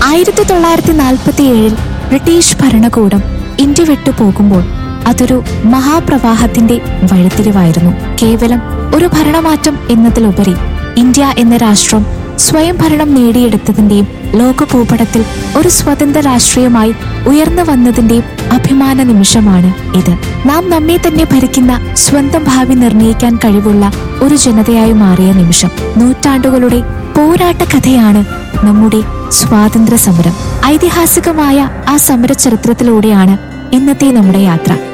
1947 British ഭരണകൂടം India വിട്ടു പോകുമ്പോൾ അതൊരു മഹാപ്രവാഹത്തിന്റെ വഴിത്തിരിവായിരുന്നു. കേവലം ഒരു ഭരണമാറ്റം എന്നതിലുപരി ഇന്ത്യ എന്ന രാഷ്ട്രം സ്വയം ഭരണം നേടിയെടുത്തതിന്റെയും ലോക ഭൂപടത്തിൽ ഒരു സ്വതന്ത്ര രാഷ്ട്രീയമായി ഉയർന്നു വന്നതിന്റെയും അഭിമാന നിമിഷമാണ് ഇത്. നാം നമ്മെ തന്നെ ഭരിക്കുന്ന സ്വന്തം ഭാവി നിർണയിക്കാൻ കഴിവുള്ള ഒരു ജനതയായി മാറിയ നിമിഷം. നൂറ്റാണ്ടുകളുടെ പോരാട്ട കഥയാണ് നമ്മുടെ സ്വാതന്ത്ര്യ സമരം. ഐതിഹാസികമായ ആ സമര ചരിത്രത്തിലൂടെയാണ് ഇന്നത്തെ നമ്മുടെ യാത്ര.